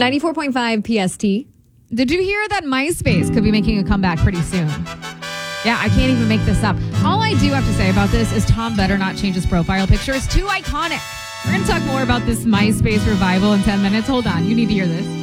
94.5 PST. Did you hear that MySpace could be making a comeback pretty soon? Yeah, I can't even make this up. All I do have to say about this is Tom better not change his profile picture. It's too iconic. We're going to talk more about this MySpace revival in 10 minutes. Hold on. You need to hear this.